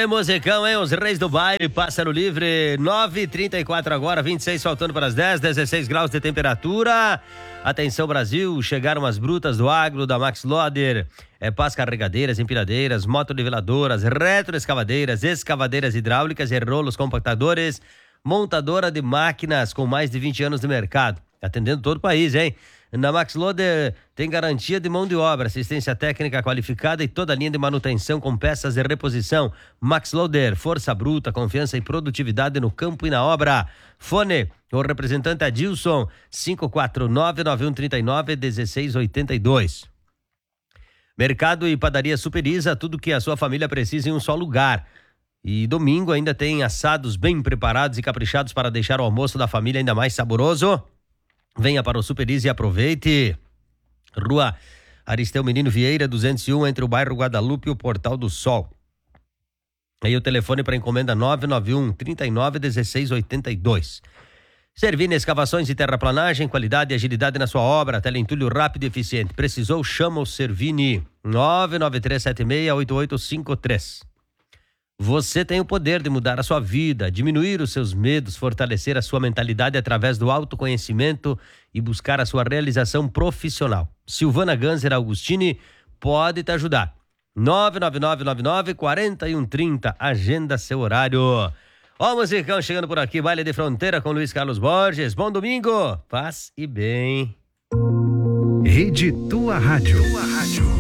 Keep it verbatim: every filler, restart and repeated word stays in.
Que musicão, hein? Os Reis do Baile, Pássaro Livre, nove e trinta e quatro agora, vinte e seis faltando para as dez, dezesseis graus de temperatura. Atenção Brasil, chegaram as brutas do agro da Max Loader. É pás carregadeiras, empilhadeiras, motoniveladoras, retroescavadeiras, escavadeiras hidráulicas e rolos compactadores. Montadora de máquinas com mais de vinte anos de mercado. Atendendo todo o país, hein? Na Max Loader tem garantia de mão de obra, assistência técnica qualificada e toda a linha de manutenção com peças de reposição. Max Loader, força bruta, confiança e produtividade no campo e na obra. Fone, o representante Adilson, cinco quatro nove, nove um três nove, um seis oito dois. Mercado e padaria Superiza, tudo que a sua família precisa em um só lugar. E domingo ainda tem assados bem preparados e caprichados para deixar o almoço da família ainda mais saboroso. Venha para o Superiza e aproveite. Rua Aristeu Menino Vieira, duzentos e um, entre o bairro Guadalupe e o Portal do Sol. Aí o telefone para encomenda nove nove um, três nove, um seis oito dois. Servini Escavações e Terraplanagem, qualidade e agilidade na sua obra, teleentulho rápido e eficiente. Precisou, chama o Servini. nove nove três sete seis, oito oito cinco três. Você tem o poder de mudar a sua vida, diminuir os seus medos, fortalecer a sua mentalidade através do autoconhecimento e buscar a sua realização profissional. Silvana Ganser Augustini pode te ajudar. nove nove nove nove nove, quatro um três zero, agenda seu horário. Ó o musicão chegando por aqui, Baile de Fronteira com Luiz Carlos Borges. Bom domingo, paz e bem. Rede Tua Rádio. Tua Rádio.